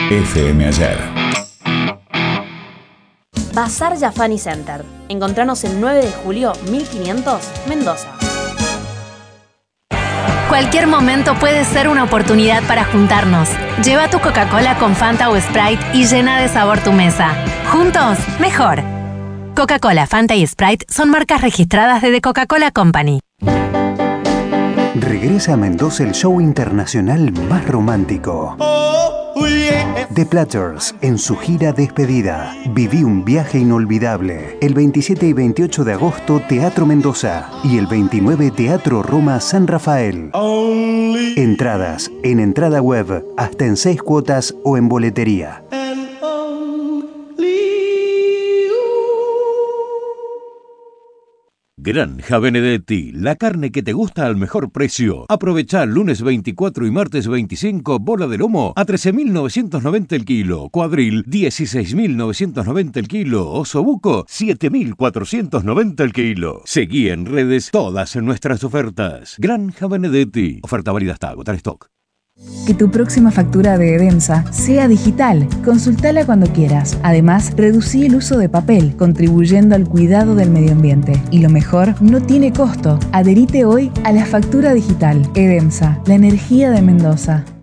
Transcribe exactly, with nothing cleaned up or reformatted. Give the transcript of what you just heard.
F M Ayer. Bazar Yafani Center. Encontranos el nueve de julio mil quinientos, Mendoza. Cualquier momento puede ser una oportunidad para juntarnos. Lleva tu Coca-Cola con Fanta o Sprite y llena de sabor tu mesa. Juntos, mejor. Coca-Cola, Fanta y Sprite son marcas registradas de The Coca-Cola Company. Regresa a Mendoza el show internacional más romántico. The Platters, en su gira despedida. Viví un viaje inolvidable. El veintisiete y veintiocho de agosto, Teatro Mendoza. Y el veintinueve, Teatro Roma San Rafael. Entradas en entrada web, hasta en seis cuotas o en boletería. Granja Benedetti, la carne que te gusta al mejor precio. Aprovecha lunes veinticuatro y martes veinticinco, bola de lomo a trece mil novecientos noventa el kilo. Cuadril, dieciséis mil novecientos noventa el kilo. Osobuco, siete mil cuatrocientos noventa el kilo. Seguí en redes todas nuestras ofertas. Granja Benedetti. Oferta válida hasta agotar stock. Que tu próxima factura de Edemsa sea digital. Consultala cuando quieras. Además, reducí el uso de papel, contribuyendo al cuidado del medio ambiente. Y lo mejor, no tiene costo. Adherite hoy a la factura digital. Edemsa, la energía de Mendoza.